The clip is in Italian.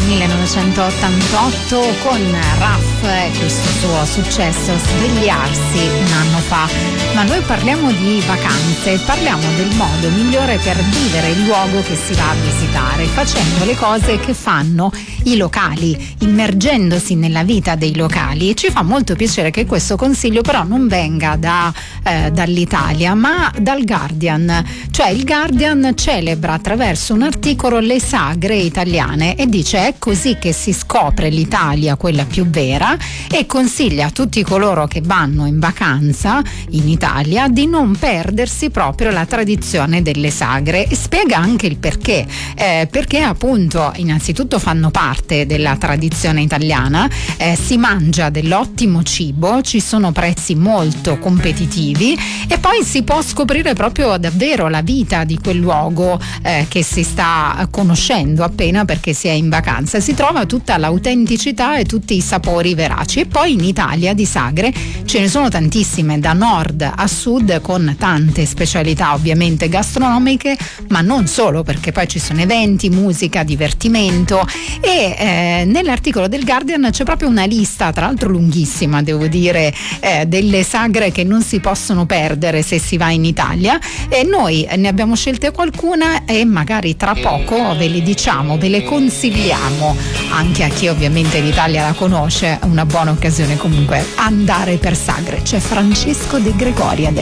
1988 con Raff e questo suo successo Svegliarsi un anno fa. Ma noi parliamo di vacanze, parliamo del modo migliore per vivere il luogo che si va a visitare, facendo le cose che fanno i locali, immergendosi nella vita dei locali. E ci fa molto piacere che questo consiglio però non venga dall'Italia, ma dal Guardian. Cioè il Guardian celebra attraverso un articolo le sagre italiane e dice: è così che si scopre l'Italia, quella più vera, e consiglia a tutti coloro che vanno in vacanza in Italia di non perdersi proprio la tradizione delle sagre, e spiega anche il perché. Perché appunto innanzitutto fanno parte della tradizione italiana, si mangia dell'ottimo cibo, ci sono prezzi molto competitivi e poi si può scoprire proprio davvero la vita di quel luogo che si sta conoscendo appena perché si è in vacanza. Si trova tutta l'autenticità e tutti i sapori veraci. E poi in Italia di sagre ce ne sono tantissime, da nord a sud, con tante specialità ovviamente gastronomiche, ma non solo, perché poi ci sono eventi, musica, divertimento. E nell'articolo del Guardian c'è proprio una lista, tra l'altro lunghissima devo dire, delle sagre che non si possono perdere se si va in Italia, e noi ne abbiamo scelte qualcuna e magari tra poco ve le diciamo, ve le consigliamo anche a chi ovviamente l'Italia la conosce. Una buona occasione comunque andare per sagre. C'è Francesco De Gregori adesso.